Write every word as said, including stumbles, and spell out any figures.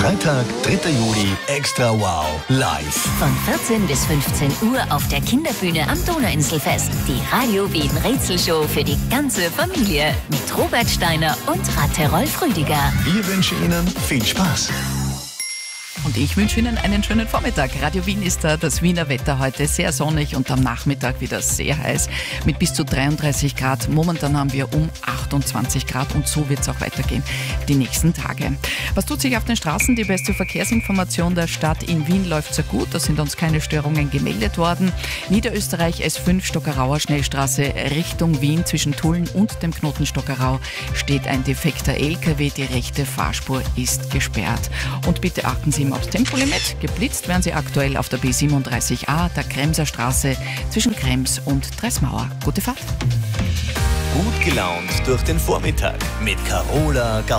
Freitag, dritter Juli, Extra Wow, live. Von vierzehn bis fünfzehn Uhr auf der Kinderbühne am Donauinselfest. Die Radio Wien Rätselshow für die ganze Familie. Mit Robert Steiner und Ratte Rolf Rüdiger. Wir wünschen Ihnen viel Spaß. Und ich wünsche Ihnen einen schönen Vormittag. Radio Wien ist da, das Wiener Wetter heute sehr sonnig und am Nachmittag wieder sehr heiß mit bis zu dreiunddreißig Grad. Momentan haben wir um achtundzwanzig Grad und so wird es auch weitergehen die nächsten Tage. Was tut sich auf den Straßen? Die beste Verkehrsinformation der Stadt in Wien läuft sehr gut. Da sind uns keine Störungen gemeldet worden. Niederösterreich S fünf Stockerauer Schnellstraße Richtung Wien zwischen Tulln und dem Knoten Stockerau steht ein defekter L K W. Die rechte Fahrspur ist gesperrt. Und bitte achten Sie aufs Tempolimit. Geblitzt werden Sie aktuell auf der B siebenunddreißig A, der Kremser Straße zwischen Krems und Dreismauer. Gute Fahrt. Gut gelaunt durch den Vormittag mit Carola Gauss.